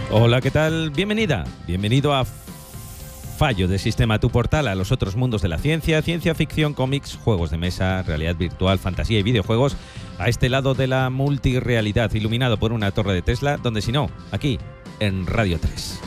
Hola, ¿qué tal? Bienvenida, bienvenido a Fallo de Sistema, tu portal a los otros mundos de la ciencia, ciencia ficción, cómics, juegos de mesa, realidad virtual, fantasía y videojuegos, a este lado de la multirrealidad, iluminado por una torre de Tesla, donde si no, aquí, en Radio 3.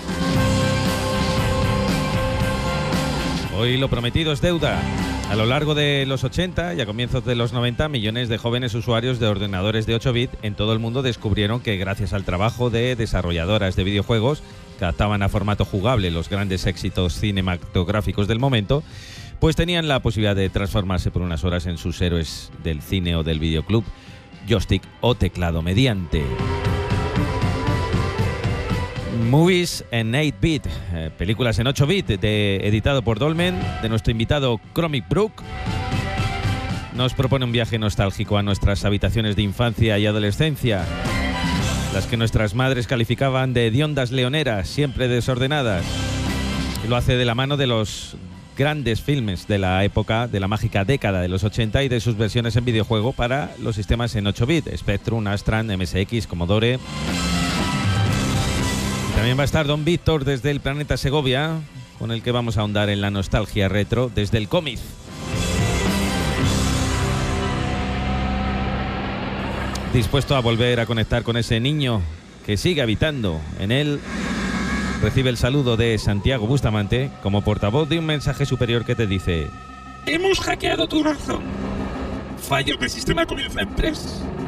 Hoy lo prometido es deuda. A lo largo de los 80 y a comienzos de los 90, millones de jóvenes usuarios de ordenadores de 8 bits en todo el mundo descubrieron que gracias al trabajo de desarrolladoras de videojuegos que adaptaban a formato jugable los grandes éxitos cinematográficos del momento, pues tenían la posibilidad de transformarse por unas horas en sus héroes del cine o del videoclub, joystick o teclado mediante. Movies en 8-bit, películas en 8-bit, editado por Dolmen, de nuestro invitado Chromic Brook. Nos propone un viaje nostálgico a nuestras habitaciones de infancia y adolescencia, las que nuestras madres calificaban de hediondas leoneras, siempre desordenadas. Y lo hace de la mano de los grandes filmes de la época, de la mágica década de los 80 y de sus versiones en videojuego para los sistemas en 8-bit, Spectrum, Amstrad, MSX, Commodore. También va a estar Don Víctor desde el planeta Segovia, con el que vamos a ahondar en la nostalgia retro desde el cómic. Dispuesto a volver a conectar con ese niño que sigue habitando en él, recibe el saludo de Santiago Bustamante como portavoz de un mensaje superior que te dice: hemos hackeado tu razón. Fallo de sistema comienza en 3,